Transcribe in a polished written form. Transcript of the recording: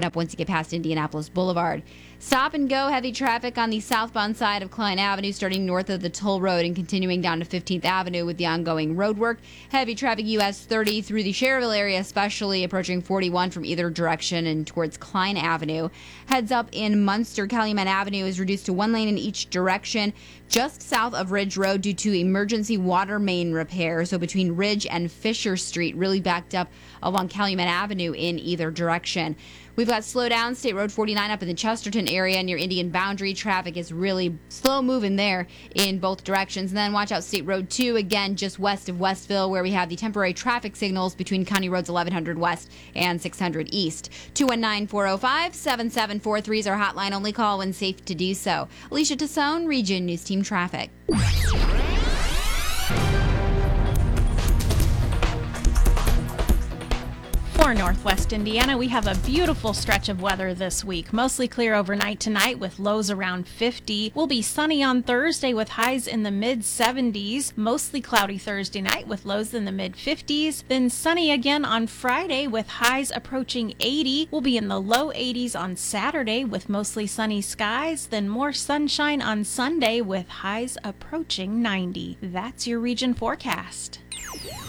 up once you get past Indianapolis Boulevard. Stop and go heavy traffic on the southbound side of Klein Avenue, starting north of the Toll Road and continuing down to 15th Avenue with the ongoing road work. Heavy traffic US 30 through the Cherryville area, especially approaching 41 from either direction and towards Klein Avenue. Heads up in Munster, Calumet Avenue is reduced to one lane in each direction just south of Ridge Road due to emergency water main repair. So between Ridge and Fisher Street, really backed up along Calumet Avenue in either direction. We've got slow down State Road 49 up in the Chesterton area near Indian Boundary. Traffic is really slow moving there in both directions. And then watch out State Road 2, again, just west of Westville, where we have the temporary traffic signals between County Roads 1100 West and 600 East. 219-405-7743 is our hotline. Only call when safe to do so. Alicia Tassone, Region News Team Traffic. For Northwest Indiana, we have a beautiful stretch of weather this week. Mostly clear overnight tonight with lows around 50. We'll be sunny on Thursday with highs in the mid-70s. Mostly cloudy Thursday night with lows in the mid-50s. Then sunny again on Friday with highs approaching 80. We'll be in the low 80s on Saturday with mostly sunny skies. Then more sunshine on Sunday with highs approaching 90. That's your region forecast.